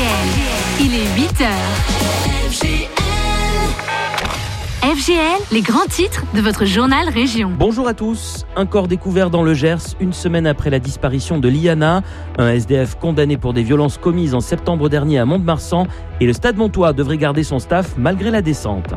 Il est 8h. FGL, les grands titres de votre journal Région. Bonjour à tous. Un corps découvert dans le Gers une semaine après la disparition de Liana. Un SDF condamné pour des violences commises en septembre dernier à Mont-de-Marsan. Et le Stade Montois devrait garder son staff malgré la descente.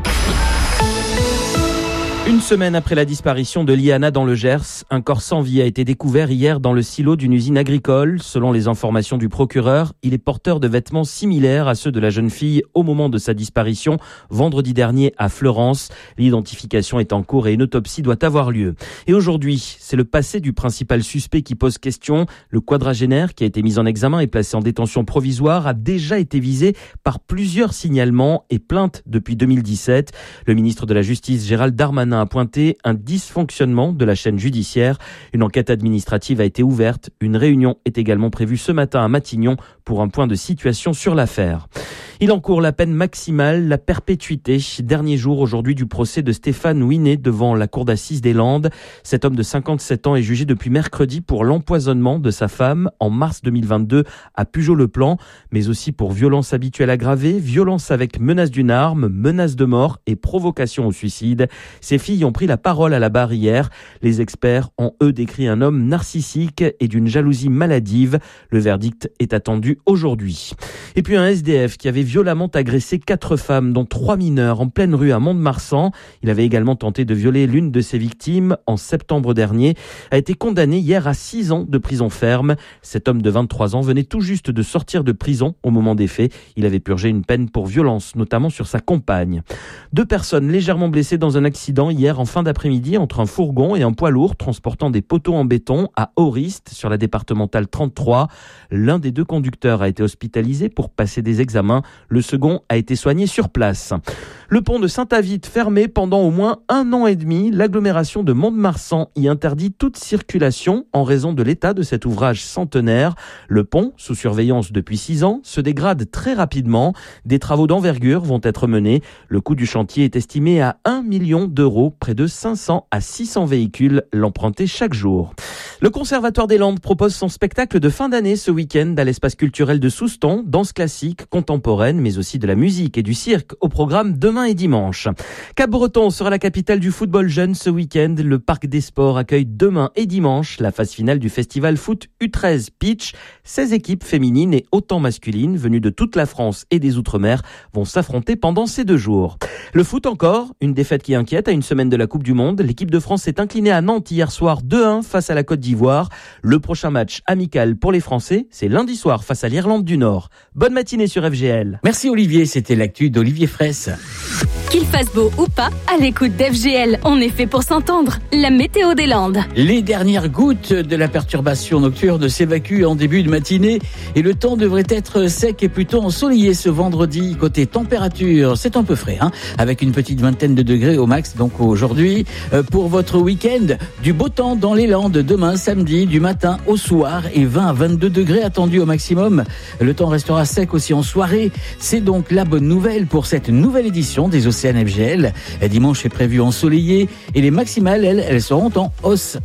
Une semaine après la disparition de Liana dans le Gers, un corps sans vie a été découvert hier dans le silo d'une usine agricole. Selon les informations du procureur, il est porteur de vêtements similaires à ceux de la jeune fille au moment de sa disparition, vendredi dernier à Fleurance. L'identification est en cours et une autopsie doit avoir lieu. Et aujourd'hui, c'est le passé du principal suspect qui pose question. Le quadragénaire, qui a été mis en examen et placé en détention provisoire, a déjà été visé par plusieurs signalements et plaintes depuis 2017. Le ministre de la Justice, Gérald Darmanin, a pointé un dysfonctionnement de la chaîne judiciaire. Une enquête administrative a été ouverte. Une réunion est également prévue ce matin à Matignon pour un point de situation sur l'affaire. Il encourt la peine maximale, la perpétuité. Dernier jour aujourd'hui du procès de Stéphane Ouinet devant la cour d'assises des Landes. Cet homme de 57 ans est jugé depuis mercredi pour l'empoisonnement de sa femme en mars 2022 à Pugeot-le-Plan, mais aussi pour violence habituelle aggravée, violence avec menace d'une arme, menace de mort et provocation au suicide. Ses filles ont pris la parole à la barre hier. Les experts ont eux décrit un homme narcissique et d'une jalousie maladive. Le verdict est attendu aujourd'hui. Et puis un SDF qui avait violemment agressé 4 femmes, dont 3 mineurs, en pleine rue à Mont-de-Marsan. Il avait également tenté de violer l'une de ses victimes en septembre dernier. A été condamné hier à 6 ans de prison ferme. Cet homme de 23 ans venait tout juste de sortir de prison au moment des faits. Il avait purgé une peine pour violence, notamment sur sa compagne. 2 personnes légèrement blessées dans un accident hier en fin d'après-midi entre un fourgon et un poids lourd transportant des poteaux en béton à Orist sur la départementale 33. L'un des 2 conducteurs a été hospitalisé pour passer des examens. Le second a été soigné sur place. Le pont de Saint-Avite fermé pendant au moins 1 an et demi. L'agglomération de Mont-de-Marsan y interdit toute circulation en raison de l'état de cet ouvrage centenaire. Le pont, sous surveillance depuis 6 ans, se dégrade très rapidement. Des travaux d'envergure vont être menés. Le coût du chantier est estimé à 1 million d'euros. Près de 500 à 600 véhicules l'empruntaient chaque jour. Le Conservatoire des Landes propose son spectacle de fin d'année ce week-end à l'espace culturel de Souston. Danse classique, contemporaine, mais aussi de la musique et du cirque au programme demain et dimanche. Cap-Breton sera la capitale du football jeune ce week-end. Le Parc des Sports accueille demain et dimanche la phase finale du festival foot U13 Pitch. 16 équipes féminines et autant masculines venues de toute la France et des Outre-mer vont s'affronter pendant ces 2 jours. Le foot encore, une défaite qui inquiète à une semaine de la Coupe du Monde. L'équipe de France s'est inclinée à Nantes hier soir 2-1 face à la Côte d'Ivoire. Le prochain match amical pour les Français, c'est lundi soir face à l'Irlande du Nord. Bonne matinée sur FGL. Merci Olivier, c'était l'actu d'Olivier Fraisse. Qu'il fasse beau ou pas, à l'écoute d'FGL, on est fait pour s'entendre. La météo des Landes. Les dernières gouttes de la perturbation nocturne s'évacuent en début de matinée et le temps devrait être sec et plutôt ensoleillé ce vendredi. Côté température, c'est un peu frais, avec une petite vingtaine de degrés au max. Donc aujourd'hui, pour votre week-end, du beau temps dans les Landes demain samedi, du matin au soir et 20 à 22 degrés attendus au maximum. Le temps restera sec aussi en soirée. C'est donc la bonne nouvelle pour cette nouvelle édition des Océans FGL. Dimanche est prévu ensoleillé et les maximales, elles seront en hausse.